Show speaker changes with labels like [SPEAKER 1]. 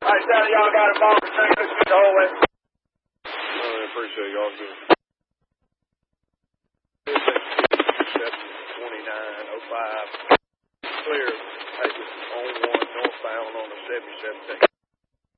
[SPEAKER 1] All right, Sally, y'all got a ball for St. Lucie the whole way.
[SPEAKER 2] I appreciate y'all doing it. 2905. Clear. Exit on 1 northbound on the 77.